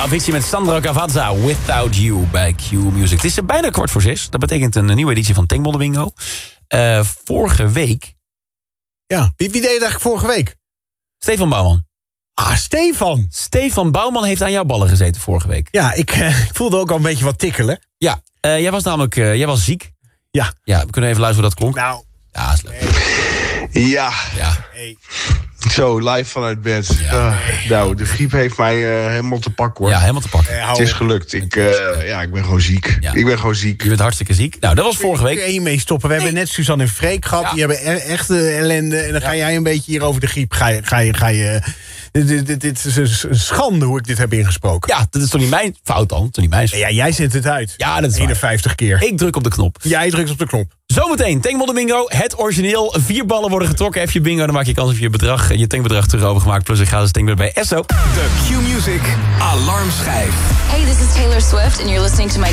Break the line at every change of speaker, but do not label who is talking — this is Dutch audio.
Avicii met Sandro Cavazza, Without You bij Q Music. Het is bijna 5:45. Dat betekent een nieuwe editie van Tankmodder Bingo. Vorige week...
Ja, wie deed het eigenlijk vorige week?
Stefan Bouwman.
Ah, Stefan.
Stefan Bouwman heeft aan jouw ballen gezeten vorige week.
Ja, ik voelde ook al een beetje wat tikkelen.
Ja, jij was namelijk ziek.
Ja.
Ja, we kunnen even luisteren hoe dat klonk.
Nou.
Ja, is leuk.
Ja.
Hey.
Zo, live vanuit bed. Nou, de griep heeft mij helemaal te pakken, hoor.
Ja, helemaal te pakken.
Het is gelukt. Ik ben gewoon ziek.
Ja.
Ik ben gewoon ziek.
Je bent hartstikke ziek. Nou, dat was vorige week.
Kun je mee stoppen? We hebben net Suzanne en Freek gehad.
Ja.
Die hebben echte ellende. En dan ga jij een beetje hier over de griep. Ga je dit is een schande hoe ik dit heb ingesproken.
Ja, dat is toch niet mijn fout dan? Toch niet mijn fout?
Ja, jij zet het uit.
Ja, dat is
51 keer.
Ik druk op de knop.
Jij drukt op de knop.
Zometeen, Tankmodder Bingo, het origineel. 4 ballen worden getrokken. Heb je bingo, dan maak je kans op je tankbedrag terug overgemaakt. Plus een gratis tankbedrag bij Esso.
De Q-Music Alarmschijf.
Hey, this is Taylor Swift and you're listening to my